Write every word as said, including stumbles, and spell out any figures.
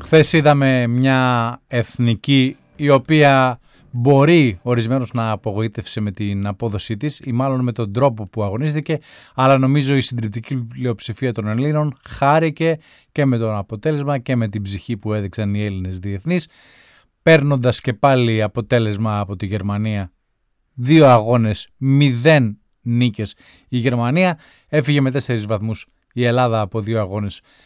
Χθες είδαμε μια εθνική η οποία μπορεί ορισμένος να απογοήτευσε με την απόδοσή της ή μάλλον με τον τρόπο που αγωνίστηκε, αλλά νομίζω η συντριπτική πλειοψηφία των Ελλήνων χάρηκε και με το αποτέλεσμα και με την ψυχή που έδειξαν οι Έλληνες διεθνείς, παίρνοντας και πάλι αποτέλεσμα από τη Γερμανία. Δύο αγώνες, μηδέν νίκες η Γερμανία, έφυγε με τέσσερις βαθμούς η Ελλάδα από δύο αγώνες